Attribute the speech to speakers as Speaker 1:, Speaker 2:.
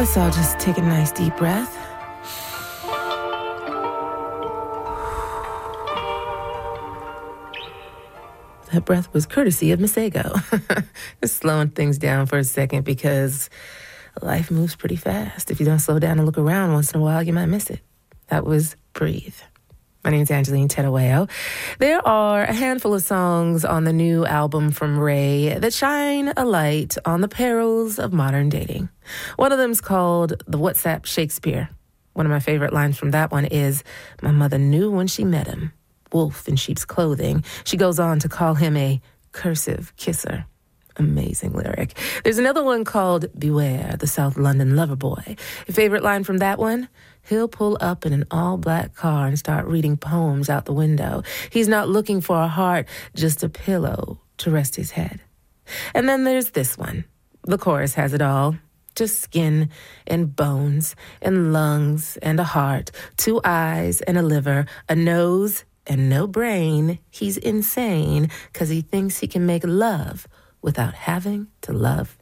Speaker 1: Let's all just take a nice deep breath. That breath was courtesy of Miss Ego. Just slowing things down for a second because life moves pretty fast. If you don't slow down and look around once in a while, you might miss it. That was Breathe. My name is Angeline Terueo. There are a handful of songs on the new album from Ray that shine a light on the perils of modern dating. One of them is called The WhatsApp Shakespeare. One of my favorite lines from that one is, "My mother knew when she met him, wolf in sheep's clothing." She goes on to call him a cursive kisser. Amazing lyric. There's another one called Beware, the South London Lover Boy. Your favorite line from that one? He'll pull up in an all-black car and start reading poems out the window. He's not looking for a heart, just a pillow to rest his head. And then there's this one. The chorus has it all. Just skin and bones and lungs and a heart, 2 eyes and a liver, a nose and no brain. He's insane because he thinks he can make love without having to love